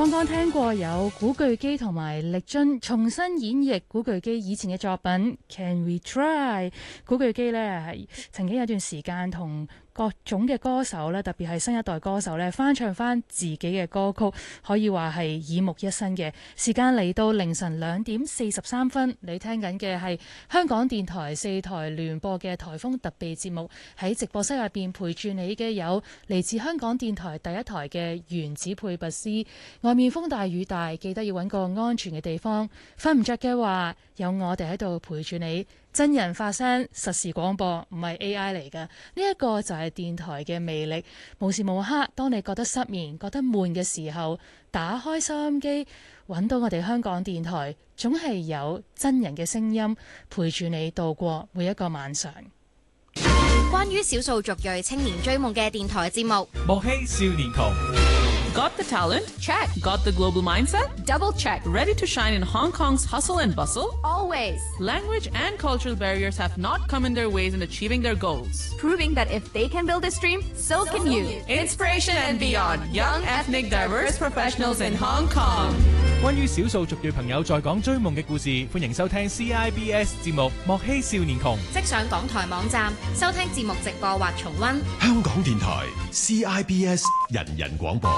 剛剛聽過有古巨基同埋力臻重新演繹古巨基以前嘅作品《Can We Try》。古巨基呢係曾經有段時間同各種嘅歌手咧，特別係新一代歌手咧，翻唱翻自己嘅歌曲，可以話係耳目一新嘅。時間嚟到凌晨2:43，你聽緊嘅係香港電台4台聯播嘅颱風特備節目。喺直播室入邊陪住你嘅有嚟自香港電台第一台嘅原子配拔斯。外面風大雨大，記得要揾個安全嘅地方。瞓唔着嘅話，有我哋喺度陪住你。真人發聲，實時廣播，唔係 AI 嚟㗎。呢一個就係電台嘅魅力。無時無刻，當你覺得失眠、覺得悶嘅時候，打開收音機，揾到我哋香港電台，總係有真人嘅聲音陪住你度過每一個晚上。 關於少數族裔青年追夢嘅電台節目， 莫欺少年窮。 Got the talent? Check. Got the global mindset? Double check. Ready to shine in Hong Kong's hustle and bustle? Always. Language and cultural barriers have not come in their ways in achieving their goals. Proving that if they can build this dream, so can you. Inspiration and beyond. Young, ethnic, diverse professionals in Hong Kong. 關於少數族裔朋友在港追夢嘅故事，歡迎收聽 CIBS 節目《莫欺少年窮》。 即上港台網站收聽節目直播或重溫。 香港電台 CIBS 人人廣播。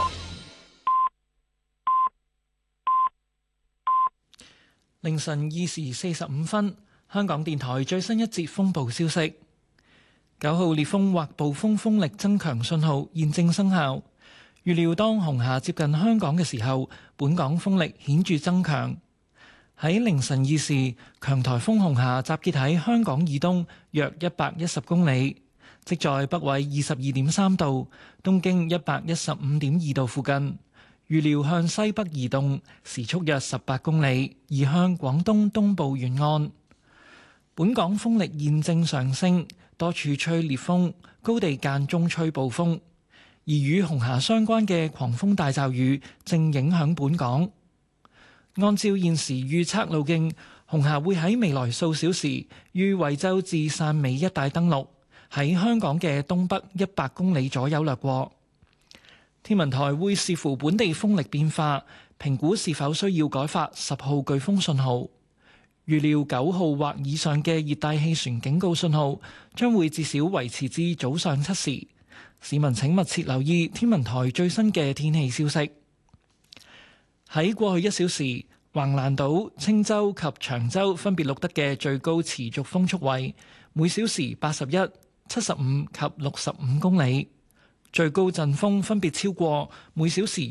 凌晨2時45分，香港電台最新一節風暴消息：9號烈風或暴風風力增強信號現正生效。預料當紅霞接近香港嘅時候，本港風力顯著增強。喺凌晨2時，強颱風紅霞集結喺香港以東約110公里，即在北緯22.3度、東經115.2度附近。預料向西北移動，時速約18公里，移向廣東東部沿岸。本港風力現正上升，多處吹烈風，高地間中吹暴風。而與紅霞相關嘅狂風大驟雨正影響本港。按照現時預測路徑，紅霞會喺未來數小時於惠州至汕尾一帶登陸，喺香港嘅東北100公里左右掠過。天文台會視乎本地風力變化，評估是否需要改發10號颶風信號。預料9號或以上嘅熱帶氣旋警告信號將會至少維持至早上7時。市民請密切留意天文台最新嘅天氣消息。喺過去1小時，橫瀾島、青洲及長洲分別錄得嘅最高持續風速為每小時81、75及65公里。最高陣風分別超過每小時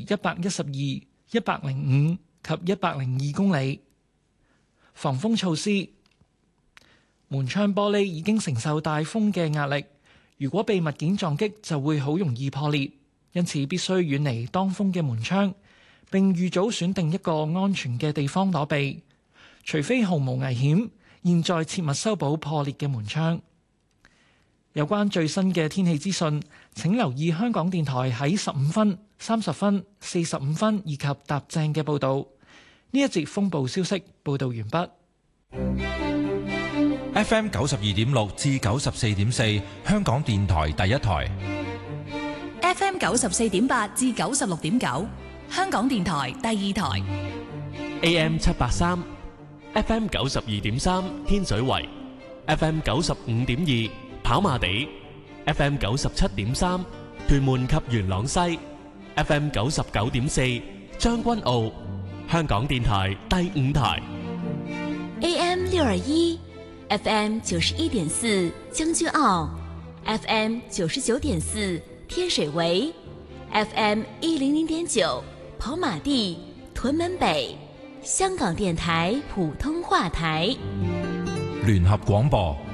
112、105及102公里。防風措施：門窗玻璃已經承受大風嘅壓力，如果被物件撞擊就會好容易破裂，因此必須遠離當風嘅門窗，並預早選定一個安全嘅地方躲避。除非毫無危險，現在切勿修補破裂嘅門窗。有關最新嘅天氣資訊，請留意香港電台喺15分、30分、45分以及踏正嘅報導。呢一節風暴消息報導完畢。 FM 92.6至94.4，香港電台第一台。 FM 94.8至96.9，香港電台第二台。 AM 783 ，FM 92.3，天水圍 ，FM 95.2。跑馬地 FM 97.3，屯門及元朗西 FM 99.4，將軍澳，香港電台第5台 AM 621 FM 91.4，將軍澳 FM 99.4，天水圍 FM 100.9，跑馬地，屯門北，香港電台普通話台。 聯合廣播